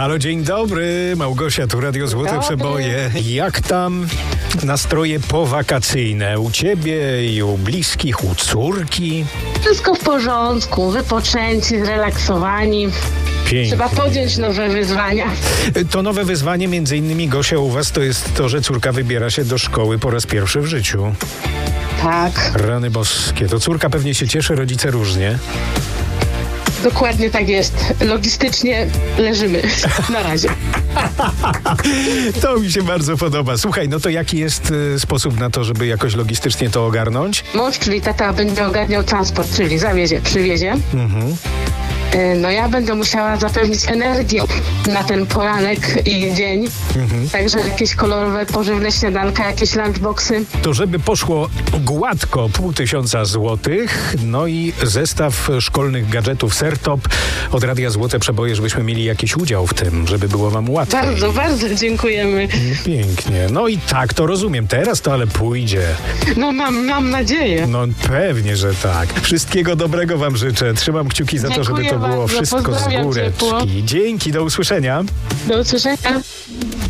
Halo, dzień dobry. Małgosia, tu Radio Złote Przeboje. Jak tam nastroje powakacyjne? U ciebie i u bliskich, u córki? Wszystko w porządku, wypoczęci, zrelaksowani. Pięknie. Trzeba podjąć nowe wyzwania. To nowe wyzwanie, między innymi, Gosia, u was to jest to, że córka wybiera się do szkoły po raz pierwszy w życiu. Tak, Rany boskie. To córka pewnie się cieszy, rodzice różnie. dokładnie tak jest. Logistycznie leżymy na razie. To mi się bardzo podoba. Słuchaj, no to jaki jest sposób na to, żeby jakoś logistycznie to ogarnąć? Mąż, czyli tata, będzie ogarniał transport, czyli zawiezie, przywiezie. No ja będę musiała zapewnić energię na ten poranek i dzień. Także jakieś kolorowe, pożywne śniadanka, jakieś lunchboxy. To żeby poszło gładko, 500 złotych, no i zestaw szkolnych gadżetów Sertop od Radia Złote Przeboje, żebyśmy mieli jakiś udział w tym, żeby było wam łatwiej. Bardzo, bardzo dziękujemy. Pięknie. No i tak, to rozumiem. Teraz to ale pójdzie. No mam nadzieję. No pewnie, że tak. Wszystkiego dobrego wam życzę. Trzymam kciuki za to, żeby Dziękuję to było bardzo. wszystko z Pozdrawiam ciepło. góreczki. Dzięki, do usłyszenia. Do usłyszenia.